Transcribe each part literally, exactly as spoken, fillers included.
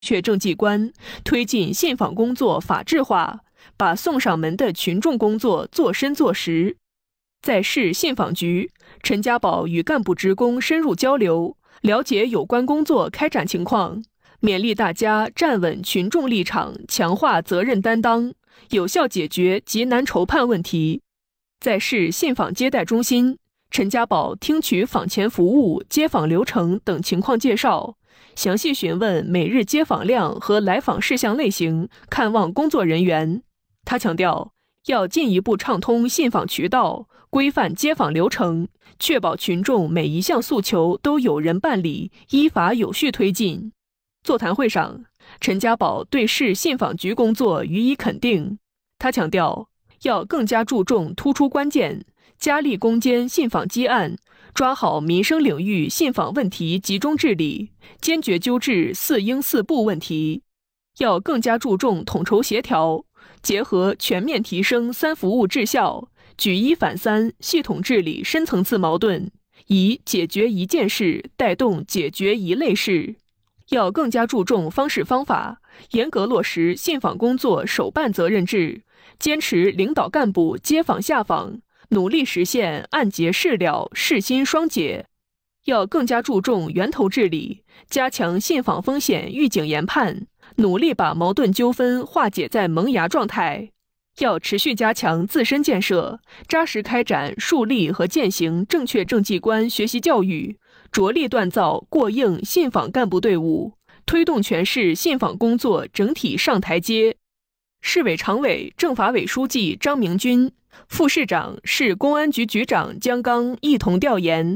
确政绩关，推进信访工作法治化，把送上门的群众工作做深做实。在市信访局，陈家宝与干部职工深入交流，了解有关工作开展情况，勉励大家站稳群众立场，强化责任担当，有效解决急难筹判问题。在市信访接待中心，陈家宝听取访前服务、接访流程等情况介绍，详细询问每日接访量和来访事项类型，看望工作人员。他强调，要进一步畅通信访渠道，规范接访流程，确保群众每一项诉求都有人办理，依法有序推进。座谈会上，陈家宝对市信访局工作予以肯定。他强调，要更加注重突出关键，加力攻坚信访积案，抓好民生领域信访问题集中治理，坚决纠治四应四不问题。要更加注重统筹协调，结合全面提升三服务质效，举一反三，系统治理深层次矛盾，以解决一件事带动解决一类事。要更加注重方式方法，严格落实信访工作首办责任制，坚持领导干部接访下访，努力实现按揭事了、事心双解。要更加注重源头治理，加强信访风险预警研判，努力把矛盾纠纷化解在萌芽状态。要持续加强自身建设，扎实开展树立和践行正确政绩观学习教育，着力锻造过硬信访干部队伍，推动全市信访工作整体上台阶。市委常委、政法委书记张明军、副市长、市公安局局长姜刚一同调研。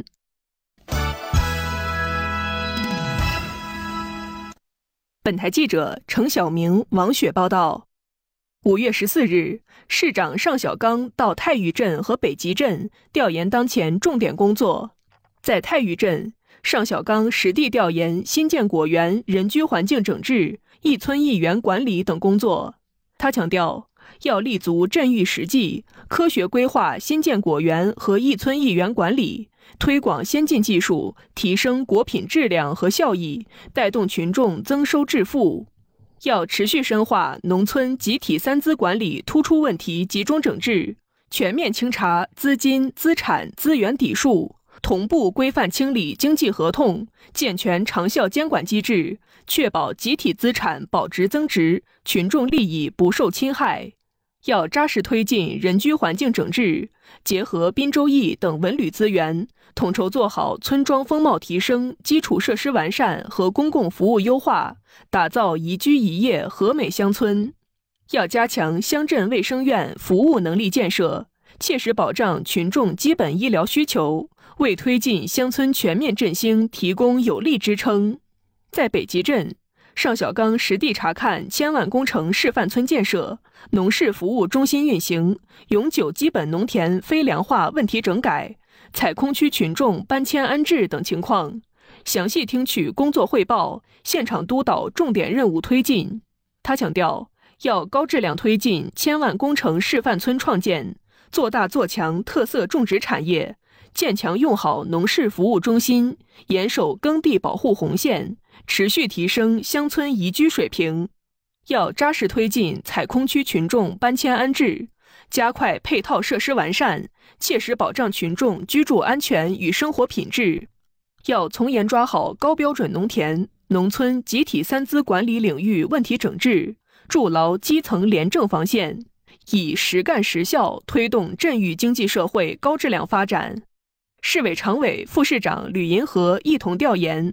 本台记者程晓明、王雪报道。五月十四日，市长尚小刚到太峪镇和北集镇调研当前重点工作。在太峪镇，尚小刚实地调研新建果园人居环境整治、一村一园管理等工作。他强调，要立足镇域实际，科学规划新建果园和一村一园管理，推广先进技术，提升果品质量和效益，带动群众增收致富。要持续深化农村集体三资管理突出问题集中整治，全面清查资金、资产、资源底数，同步规范清理经济合同，健全长效监管机制，确保集体资产保值增值，群众利益不受侵害。要扎实推进人居环境整治，结合滨州役等文旅资源，统筹做好村庄风貌提升、基础设施完善和公共服务优化，打造宜居宜业和美乡村。要加强乡镇卫生院服务能力建设，切实保障群众基本医疗需求，为推进乡村全面振兴提供有力支撑。在北集镇，尚小刚实地查看千万工程示范村建设、农事服务中心运行、永久基本农田非粮化问题整改、采空区群众搬迁安置等情况，详细听取工作汇报，现场督导重点任务推进。他强调，要高质量推进千万工程示范村创建，做大做强特色种植产业，建强用好农事服务中心，严守耕地保护红线，持续提升乡村宜居水平。要扎实推进采空区群众搬迁安置，加快配套设施完善，切实保障群众居住安全与生活品质。要从严抓好高标准农田、农村集体三资管理领域问题整治，筑牢基层廉政防线，以实干实效推动镇域经济社会高质量发展。市委常委、副市长吕银河一同调研。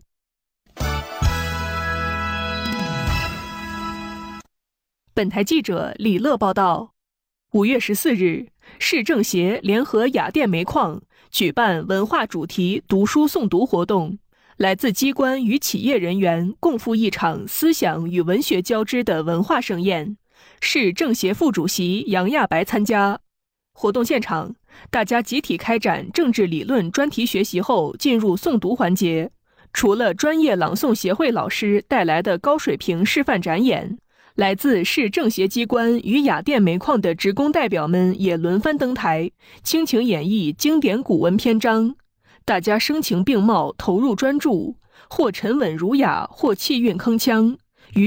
本台记者李乐报道，五月十四日，市政协联合雅电煤矿举办文化主题读书诵读活动，来自机关与企业人员共赴一场思想与文学交织的文化盛宴。市政协副主席杨亚白参加。活动现场，大家集体开展政治理论专题学习后，进入诵读环节。除了专业朗诵协会老师带来的高水平示范展演，来自市政协机关与雅电煤矿的职工代表们也轮番登台，倾情演绎经典古文篇章。大家声情并茂，投入专注，或沉稳儒雅，或气韵铿锵，